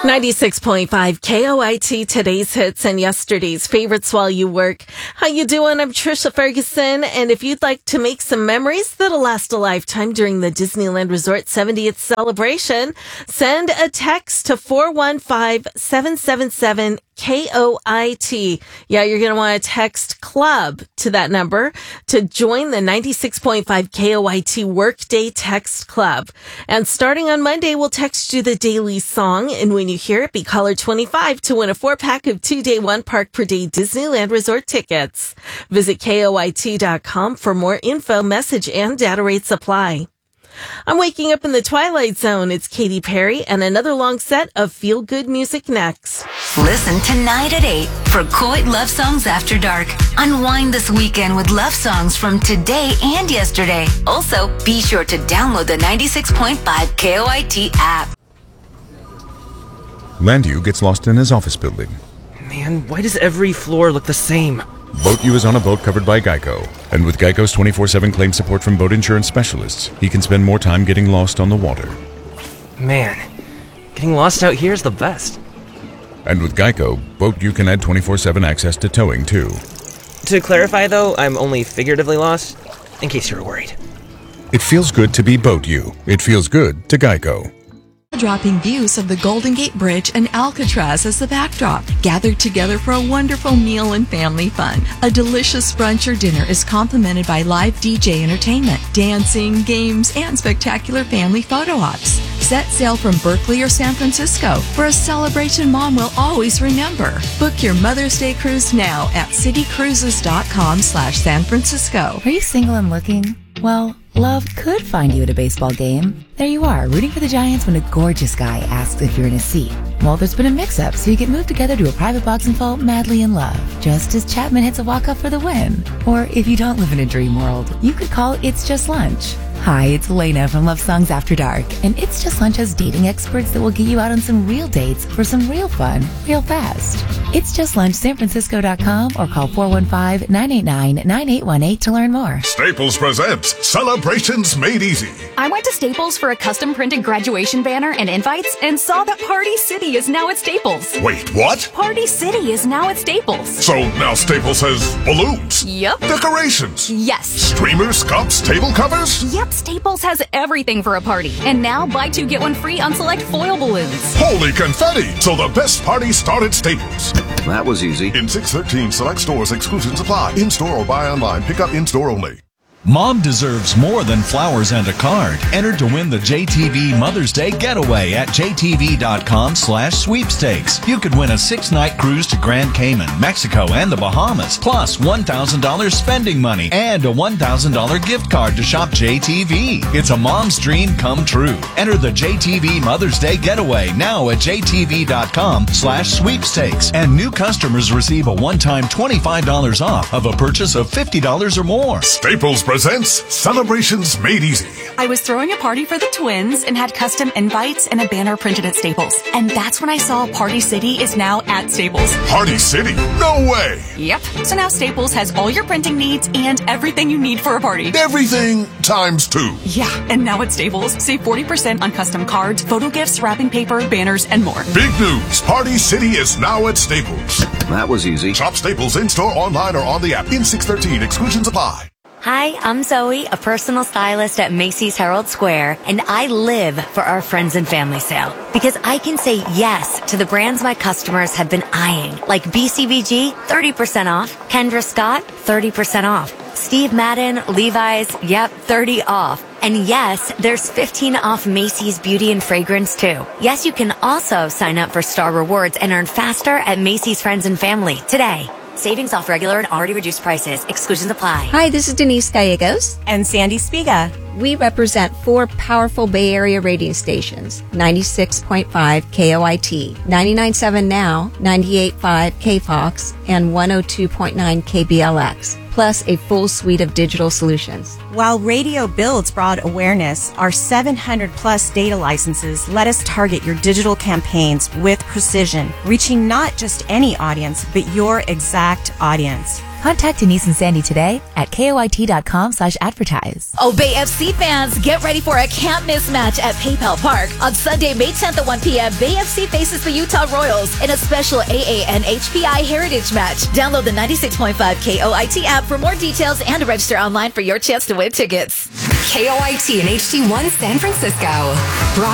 96.5 KOIT, today's hits and yesterday's favorites while you work. How you doing? I'm Trisha Ferguson, and if you'd like to make some memories that'll last a lifetime during the Disneyland Resort 70th celebration, send a text to 415-777 KOIT. Yeah, you're going to want to text club to that number to join the 96.5 KOIT Workday Text Club. And starting on Monday, we'll text you the daily song. And when you hear it, be caller 25 to win a 4-pack of 2-day 1-park per day Disneyland Resort tickets. Visit KOIT.com for more info, message, and data rates apply. I'm waking up in the Twilight Zone. It's Katy Perry and another long set of feel-good music next. Listen tonight at 8 for Coit Love Songs After Dark. Unwind this weekend with love songs from today and yesterday. Also, be sure to download the 96.5 KOIT app. Landu gets lost in his office building. Man, why does every floor look the same? Boat U is on a boat covered by Geico. And with Geico's 24/7 claim support from boat insurance specialists, he can spend more time getting lost on the water. Man, getting lost out here is the best. And with Geico, Boat U can add 24/7 access to towing, too. To clarify, though, I'm only figuratively lost, in case you were worried. It feels good to be Boat U. It feels good to Geico. Dropping views of the Golden Gate Bridge and Alcatraz as the backdrop. Gathered together for a wonderful meal and family fun. A delicious brunch or dinner is complemented by live DJ entertainment, dancing, games, and spectacular family photo ops. Set sail from Berkeley or San Francisco for a celebration Mom will always remember. Book your Mother's Day cruise now at citycruises.com/San Francisco. Are you single and looking? Well, love could find you at a baseball game. There you are, rooting for the Giants when a gorgeous guy asks if you're in his seat. Well, there's been a mix-up, so you get moved together to a private box and fall madly in love, just as Chapman hits a walk-up for the win. Or if you don't live in a dream world, you could call It's Just Lunch. Hi, it's Elena from Love Songs After Dark, and It's Just Lunch has dating experts that will get you out on some real dates for some real fun, real fast. It's Just Lunch, SanFrancisco.com, or call 415-989-9818 to learn more. Staples presents Celebrations Made Easy. I went to Staples for a custom printed graduation banner and invites and saw that Party City is now at Staples. Wait, what? Party City is now at Staples. So now Staples has balloons? Yep. Decorations? Yes. Streamers, cups, table covers? Yep, Staples has everything for a party. And now buy 2 get 1 free on select foil balloons. Holy confetti! So the best party started at Staples. That was easy. In 613 select stores, exclusions apply. In-store or buy online. Pick up in-store only. Mom deserves more than flowers and a card. Enter to win the JTV Mother's Day Getaway at jtv.com/sweepstakes. You could win a 6-night cruise to Grand Cayman, Mexico, and the Bahamas, plus $1,000 spending money and a $1,000 gift card to shop JTV. It's a mom's dream come true. Enter the JTV Mother's Day Getaway now at jtv.com/sweepstakes. And new customers receive a one-time $25 off of a purchase of $50 or more. Staples presents Celebrations Made Easy. I was throwing a party for the twins and had custom invites and a banner printed at Staples. And that's when I saw Party City is now at Staples. Party City? No way! Yep. So now Staples has all your printing needs and everything you need for a party. Everything times 2. Yeah, and now at Staples, save 40% on custom cards, photo gifts, wrapping paper, banners, and more. Big news! Party City is now at Staples. That was easy. Shop Staples in-store, online, or on the app. In 613, exclusions apply. Hi, I'm Zoe, a personal stylist at Macy's Herald Square, and I live for our friends and family sale because I can say yes to the brands my customers have been eyeing, like BCBG, 30% off, Kendra Scott, 30% off, Steve Madden, Levi's, yep, 30 off. And yes, there's 15 off Macy's Beauty and Fragrance too. Yes, you can also sign up for Star Rewards and earn faster at Macy's Friends and Family today. Savings off regular and already reduced prices. Exclusions apply. Hi, this is Denise Gallegos. And Sandy Spiga. We represent 4 powerful Bay Area radio stations. 96.5 KOIT, 99.7 Now, 98.5 KFOX, and 102.9 KBLX. Plus a full suite of digital solutions. While radio builds broad awareness, our 700-plus data licenses let us target your digital campaigns with precision, reaching not just any audience, but your exact audience. Contact Denise and Sandy today at KOIT.com/advertise. Oh, Bay FC fans, get ready for a can't miss match at PayPal Park. On Sunday, May 10th at 1 p.m., Bay FC faces the Utah Royals in a special AA and HPI Heritage match. Download the 96.5 KOIT app for more details and register online for your chance to win tickets. KOIT and HD1 San Francisco.